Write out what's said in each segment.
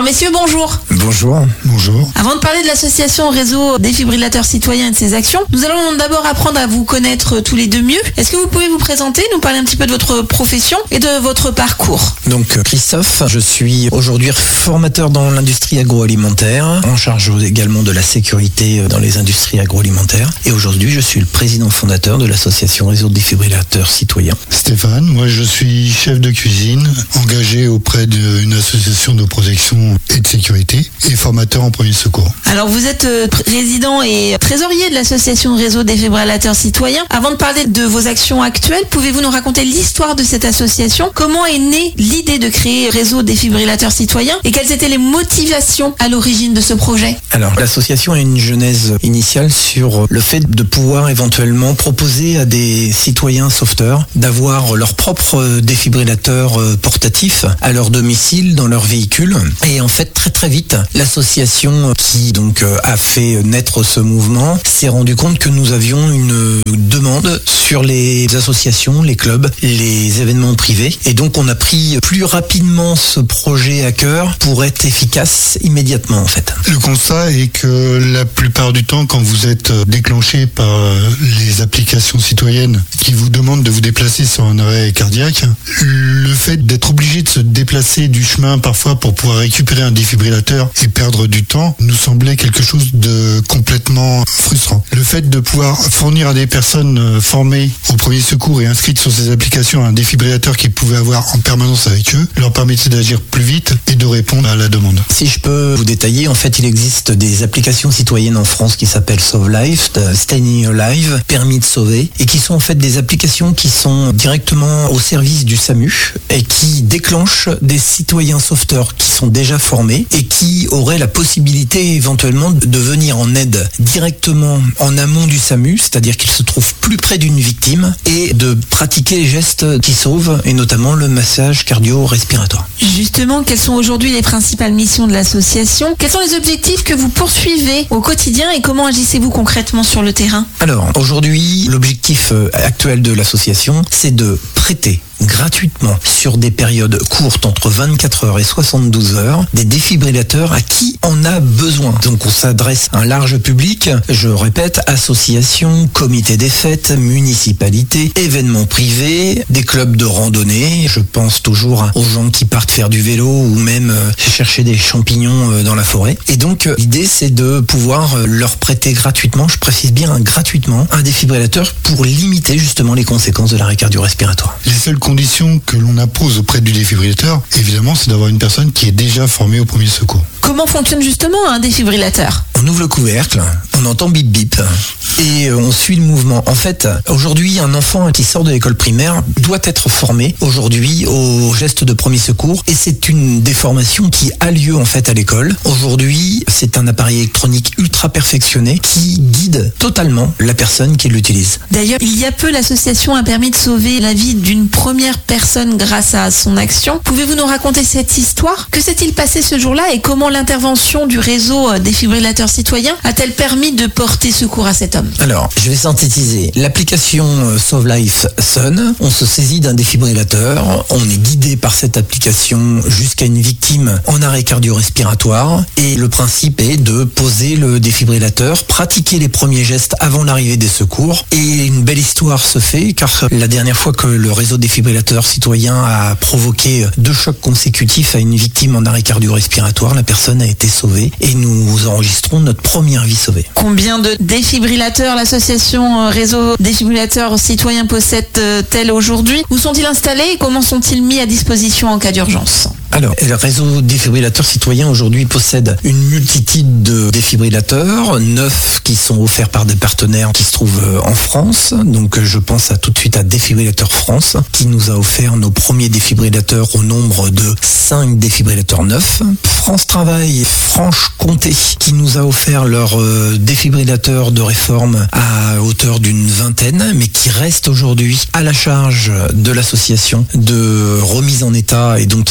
messieurs, bonjour. Bonjour. Bonjour. Avant de parler de l'association Réseau Défibrillateurs Citoyens et de ses actions, nous allons d'abord apprendre à vous connaître tous les deux mieux. Est-ce que vous pouvez vous présenter, nous parler un petit peu de votre profession et de votre parcours? Donc Christophe, je suis aujourd'hui formateur dans l'industrie agroalimentaire, en charge également de la sécurité dans les industries agroalimentaires. Et aujourd'hui, je suis le président fondateur de l'association Réseau Défibrillateurs Citoyens. Stéphane, moi je suis chef de cuisine, engagé auprès d'une association de protection et de sécurité et formateur en premier secours. Alors vous êtes président et trésorier de l'association Réseau Défibrillateurs Citoyens. Avant de parler de vos actions actuelles, pouvez-vous nous raconter l'histoire de cette association? Comment est née l'idée de créer Réseau Défibrillateurs Citoyens et quelles étaient les motivations à l'origine de ce projet? Alors l'association a une genèse initiale sur le fait de pouvoir éventuellement proposer à des citoyens sauveteurs d'avoir leur propre défibrillateur portatif à leur domicile, dans leur véhicule. Et en fait, très vite, l'association qui donc a fait naître ce mouvement s'est rendu compte que nous avions une demande sur les associations, les clubs, les événements privés. Et donc on a pris plus rapidement ce projet à cœur pour être efficace immédiatement en fait. Le constat est que la plupart du temps, quand vous êtes déclenché par les applications citoyennes qui vous demandent de vous déplacer sur un arrêt cardiaque, le fait d'être obligé de se déplacer du chemin parfois pour pouvoir récupérer un défibrillateur et perdre du temps nous semblait quelque chose de complètement frustrant. Le fait de pouvoir fournir à des personnes formées au premier secours et inscrites sur ces applications un défibrillateur qu'ils pouvaient avoir en permanence avec eux leur permettait d'agir plus vite et de répondre à la demande. Si je peux vous détailler, en fait il existe des applications citoyennes en France qui s'appellent Sauve Life, Staying Alive, Permis de sauver, et qui sont en fait des applications qui sont directement au service du SAMU et qui déclenchent des citoyens sauveteurs qui sont déjà formés et qui auraient la possibilité éventuellement de venir en aide directement en amont du SAMU, c'est-à-dire qu'ils se trouvent plus près d'une victime et de pratiquer les gestes qui sauvent et notamment le massage cardio-respiratoire. Justement, quelles sont aujourd'hui les principales missions de l'association? Quels sont les objectifs que vous poursuivez au quotidien et comment agissez-vous concrètement sur le terrain? Alors, aujourd'hui, l'objectif actuel de l'association, c'est de prêter gratuitement sur des périodes courtes entre 24 heures et 72 heures des défibrillateurs à qui en a besoin. Donc on s'adresse à un large public, je répète, associations, comités des fêtes, municipalités, événements privés, des clubs de randonnée, je pense toujours aux gens qui partent faire du vélo ou même chercher des champignons dans la forêt. Et donc l'idée c'est de pouvoir leur prêter gratuitement, je précise bien gratuitement, un défibrillateur pour limiter justement les conséquences de l'arrêt cardio-respiratoire. Les seules conditions que l'on impose auprès du défibrillateur, évidemment, c'est d'avoir une personne qui est déjà formée au premier secours. Comment fonctionne justement un défibrillateur? On ouvre le couvercle, on entend bip bip et on suit le mouvement. En fait, aujourd'hui, un enfant qui sort de l'école primaire doit être formé aujourd'hui au geste de premier secours et c'est une des formations qui a lieu en fait à l'école. Aujourd'hui, c'est un appareil électronique ultra perfectionné qui guide totalement la personne qui l'utilise. D'ailleurs, il y a peu, l'association a permis de sauver la vie d'une première personne grâce à son action. Pouvez-vous nous raconter cette histoire? Que s'est-il passé ce jour-là et comment l'intervention du réseau Défibrillateurs Citoyens a-t-elle permis de porter secours à cet homme? Alors, je vais synthétiser. L'application Sauve Life sonne, on se saisit d'un défibrillateur, on est guidé par cette application jusqu'à une victime en arrêt cardio-respiratoire et le principe est de poser le défibrillateur, pratiquer les premiers gestes avant l'arrivée des secours et une belle histoire se fait car la dernière fois que le réseau Défibrillateurs Citoyens a provoqué 2 chocs consécutifs à une victime en arrêt cardio-respiratoire, la personne a été sauvée et nous enregistrons notre première vie sauvée. Combien de défibrillateurs l'association Réseau Défibrillateurs Citoyens possède-t-elle aujourd'hui? Où sont-ils installés et comment sont-ils mis à disposition en cas d'urgence? Alors, le réseau Défibrillateurs Citoyens aujourd'hui possède une multitude de défibrillateurs, 9 qui sont offerts par des partenaires qui se trouvent en France. Donc je pense tout de suite à Défibrillateurs France qui nous a offert nos premiers défibrillateurs au nombre de 5 défibrillateurs neufs. France Travail Franche-Comté qui nous a offert leur défibrillateur de réforme à hauteur d'une 20aine, mais qui reste aujourd'hui à la charge de l'association de remise en état et donc financement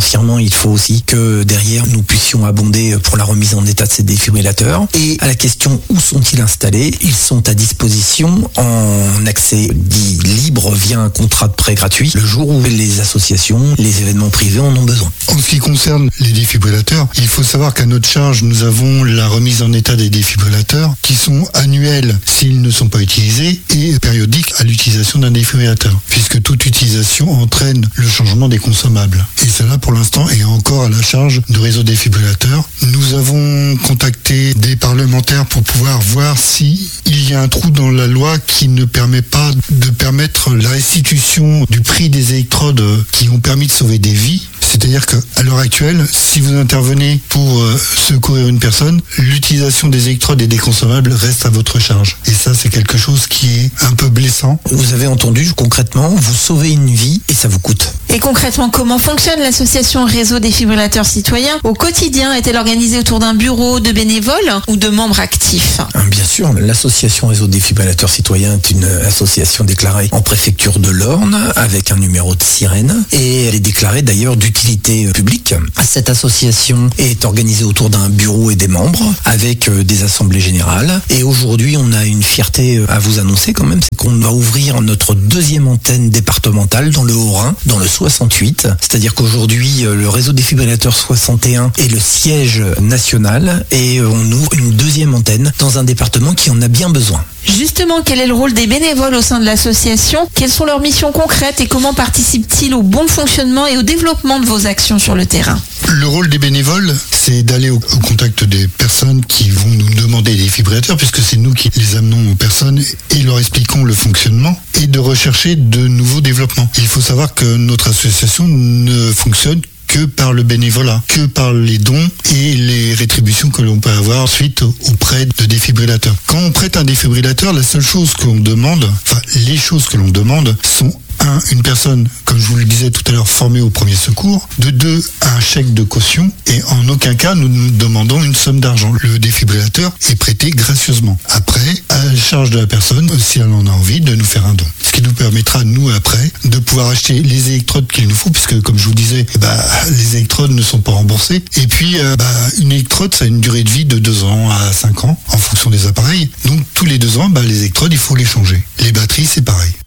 financièrement, il faut aussi que derrière nous puissions abonder pour la remise en état de ces défibrillateurs. Et à la question où sont-ils installés, ils sont à disposition en accès dit libre via un contrat de prêt gratuit le jour où les associations, les événements privés en ont besoin. En ce qui concerne les défibrillateurs, il faut savoir qu'à notre charge, nous avons la remise en état des défibrillateurs qui sont annuels s'ils ne sont pas utilisés et périodiques à l'utilisation d'un défibrillateur, puisque toute utilisation entraîne le changement des consommables. Et cela, pour l'instant, est encore à la charge du réseau défibrillateur. Nous avons contacté des parlementaires pour pouvoir voir si il y a un trou dans la loi qui ne permet pas de permettre la restitution du prix des électrodes qui ont permis de sauver des vies. C'est-à-dire qu'à l'heure actuelle, si vous intervenez pour secourir une personne, l'utilisation des électrodes et des consommables reste à votre charge. Et ça, c'est quelque chose qui est un peu blessant. Vous avez entendu, concrètement, vous sauvez une vie et ça vous coûte. Et concrètement, comment fonctionne l'association Réseau Défibrillateurs Citoyens au quotidien? Est-elle organisée autour d'un bureau de bénévoles ou de membres actifs? Bien sûr, l'association Réseau Défibrillateurs Citoyens est une association déclarée en préfecture de l'Orne avec un numéro de sirène et elle est déclarée d'ailleurs d'utilité publique. Cette association est organisée autour d'un bureau et des membres avec des assemblées générales et aujourd'hui on a une fierté à vous annoncer quand même, c'est qu'on va ouvrir notre deuxième antenne départementale dans le Haut-Rhin, dans le 68, c'est-à-dire qu'aujourd'hui le réseau défibrillateur 61 est le siège national et on ouvre une deuxième antenne dans un département qui en a bien besoin. Justement, quel est le rôle des bénévoles au sein de l'association? Quelles sont leurs missions concrètes et comment participent-ils au bon fonctionnement et au développement de vos actions sur le terrain? Le rôle des bénévoles, c'est d'aller au contact des personnes qui vont nous demander des défibrillateurs, puisque c'est nous qui les amenons aux personnes et leur expliquons le fonctionnement, et de rechercher de nouveaux développements. Il faut savoir que notre association ne fonctionne que par le bénévolat, que par les dons et les rétributions que l'on peut avoir ensuite auprès de défibrillateurs. Quand on prête un défibrillateur, la seule chose que l'on demande, enfin les choses que l'on demande sont une personne, comme je vous le disais tout à l'heure, formée au premier secours, de 2, un chèque de caution et en aucun cas nous demandons une somme d'argent. Le défibrillateur est prêté gracieusement. Après, à la charge de la personne, si elle en a envie, de nous faire un don. Ce qui nous permettra, nous, après, de pouvoir acheter les électrodes qu'il nous faut, puisque comme je vous disais, les électrodes ne sont pas remboursées. Et puis, une électrode, ça a une durée de vie de 2 ans à 5 ans, en fonction des appareils. Donc, tous les 2 ans, les électrodes, il faut les changer. Les batteries, c'est pareil.